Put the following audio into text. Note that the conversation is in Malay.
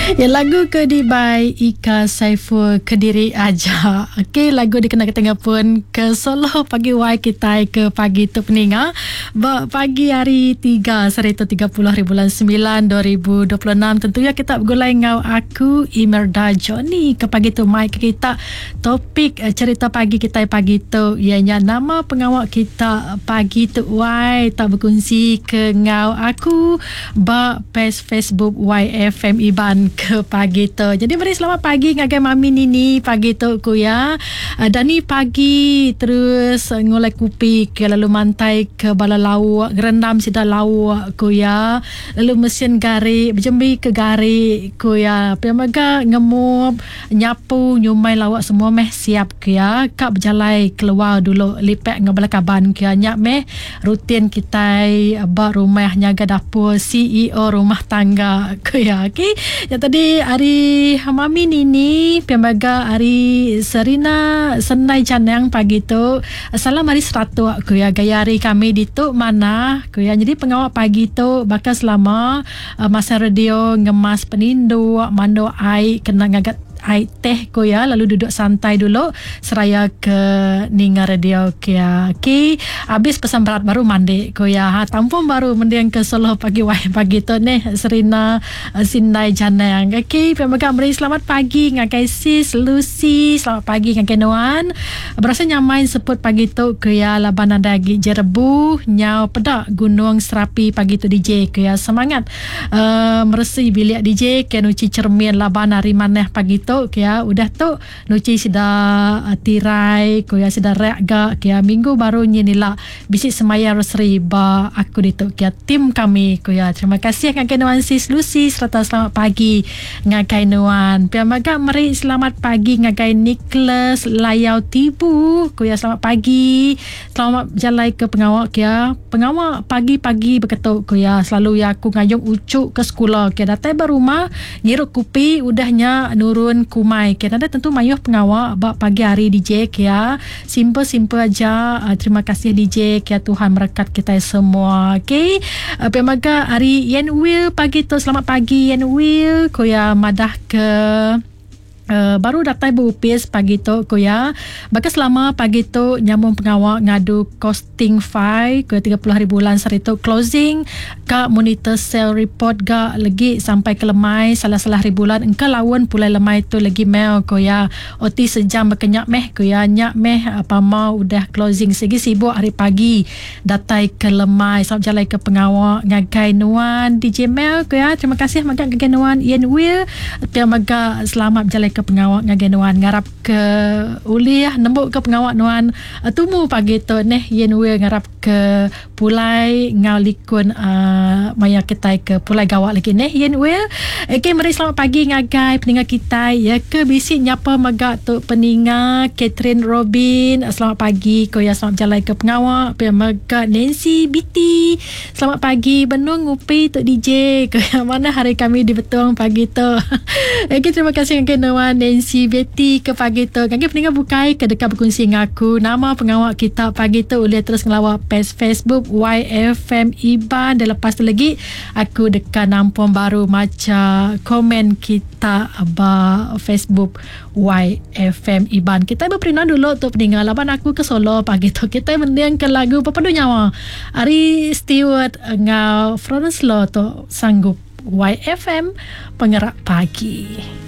Ya, lagu Kedibai Ika Saiful Kediri aja. Okey, lagu dikena ketengah pun ke Solo pagi wai kita ke pagi tu peninga. Pagi hari 3 serita 30 hari bulan 9 2026. Tentunya kita bergulai ngau aku Imelda Johnny ke pagi tu mai kita topik cerita pagi kita pagi tu ianya nama pengawal kita pagi tu wai tak berkongsi ke ngau aku ba page Facebook YFM Iban ke pagi tu. Jadi mari selamat pagi ngagai mami Nini pagi tu ku ya. Dan ni pagi terus ngolek kupi ke lalu mantai ke bala lauk rendam sida lauk ku ya. Lalu mesin gari berjembi ke gari ku ya. Pemaga ngemup nyapu nyumai lawak semua meh siap ku ya. Kak berjalai keluar dulu lipek ngabala kaban ku ya. Nyak meh rutin kita ba rumah nyaga dapur CEO rumah tangga ku ya. Okey. Yang tadi hari mami Nini pembaga hari Serina Senai Janang pagi tu. Salam hari 100 ku ya. Gaya hari kami di tu mana ku ya. Jadi pengawal pagi tu bakal selama masa radio ngemas penindu mando ai kena ngagat ai teh ko ya, lalu duduk santai dulu seraya ke ninga radio ke ya. Okey, habis pesan berat baru mandi ko ya. Tampung baru mendiang ke Solo pagi wai pagi tu ni Serina Sindai Janang. Okey, pemagang beri selamat pagi ngakai sis Lucy, selamat pagi ngakai Noan. Berasa nyamain sebut pagi tu ke ya laban ada lagi jerebu nyau pedak Gunung Serapi pagi tu DJ ke ya. Semangat meresi bilik DJ ke nuci cermin laban hari maneh pagi tu ya. Udah tu nuci sida tirai ko ya sida rek ga ya minggu baru nyinila bisik semaya rosri ba aku ditu ya tim kami ko ya. Terima kasih ngakai Nuan sis Lucy serta selamat pagi ngakai Nuan. Piamaga meri selamat pagi ngakai Nicholas Layau Tibu ko ya. Selamat pagi. Selamat jalai ke pengawal ya. Pengawal pagi-pagi berketuk ko ya. Selalu ya aku ngayung ucuk ke sekolah ke datang berumah nyiruk kupi udahnya nurun kumai ke ada tentu mayuh pengawal bak pagi hari DJ ya. Simple aja. Terima kasih DJ ya. Tuhan berkat kita semua. Okey. Pemaga hari Yen Will pagi tu selamat pagi Yen Will ko ya madah ke baru datang berupis pagi tu ko ya. Baka selama pagi tu nyambung pengawal ngadu costing file ke 30 hari bulan seritu closing ka monitor sale report ga lagi sampai ke lemai salah-salah hari bulan engka lawan pulai lemai tu lagi mail ko ya. Oti sejam berkenyak meh ko ya. Nyak meh apa mau udah closing segi sibuk hari pagi datai ke lemai sab jalai ke pengawal ngagai Nuan DJ Mel ko ya. Terima kasih maga ngagai Nuan Ian Will pia maga selamat jalai ke pengawal ngagai Nuan ngarap ke uliah nembuk ke pengawal Nuan tumu pagi tu neh Yen Will ngarap ke pulai ngau likun maya kita ke pulai gawak lagi neh Yen Will. Okey, mari selamat pagi ngagai peninga kita ya ke bisi nyapa maga tu peninga Catherine Robin. Selamat pagi ko ya. Selamat jalai ke pengawal pia maga Nancy Biti. Selamat pagi benung ngupi tu DJ ke mana hari kami di Betong pagi tu. Okey, terima kasih ngagai Nuan Nancy Betty ke pagi tu. Ngagai peninga bukai ke dekat berkongsi ngaku nama pengawal kita pagi tu boleh terus ngelawak page Facebook YFM Iban. Dan lepas tu lagi aku dekat Nampung Baru maca komen kita ba Facebook YFM Iban. Kita berperindah dulu tu peninggal laban aku ke Solo pagi tu. Kita mendiang ke lagu Papadu Nyawa Ari Stewart ngau Florence Law tu sanggup YFM Pengerak Pagi.